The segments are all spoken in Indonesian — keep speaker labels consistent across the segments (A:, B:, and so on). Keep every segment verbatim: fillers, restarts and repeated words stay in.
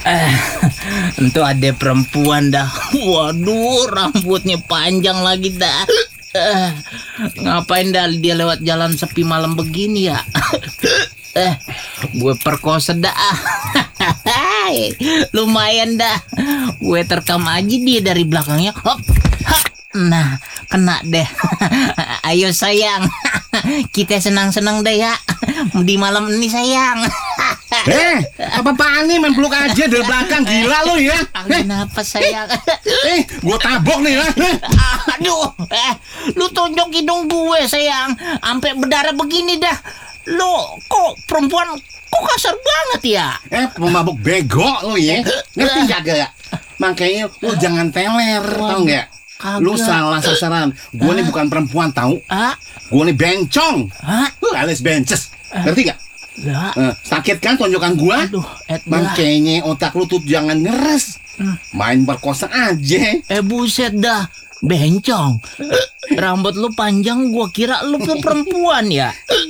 A: Eh, Itu ada perempuan dah. Waduh, rambutnya panjang lagi dah. Eh, Ngapain dah dia lewat jalan sepi malam begini ya? Eh, gue perkosa dah. Lumayan dah. Gue terkam aja dia dari belakangnya. Hop, hop. Nah, kena deh. Ayo sayang, kita senang-senang deh ya di malam ini sayang.
B: Eh, apa-apaan nih main peluk aja dari belakang, gila lu ya. Eh,
A: Kenapa sayang?
B: eh gua tabok nih ya. Eh,
A: Aduh, eh, lu tonjok hidung gue sayang, sampai berdarah begini dah. Lu kok perempuan kok kasar banget ya?
B: eh pemabuk bego lu ya. Ngerti kagak? Makanya lu jangan teler, tau nggak? Lu
A: Kagak.
B: salah sasaran. Gua nih bukan perempuan tahu.
A: Ah,
B: Gua nih bencong.
A: ah,
B: Lu alias bences. Ngerti gak?
A: lah.
B: Eh, sakit kan tonjokan gua?
A: Aduh, et dah.
B: Makanya otak lu tuh jangan ngeres. Main perkosa aja.
A: Eh buset dah, bencong. Rambut lu panjang, gua kira lu ke perempuan ya.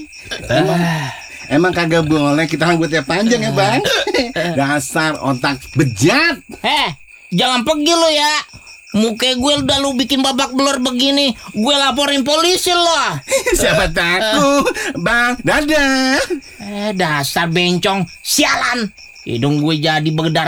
B: Emang kagak boleh kita rambutnya panjang ya bang? Dasar otak bejat.
A: Eh, jangan pergi lu ya. Muka gue udah lu bikin babak belur begini, gue laporin polisi loh.
B: Siapa takut bang? Dadah.
A: Eh, dasar bencong, sialan. Hidung gue jadi berdarah.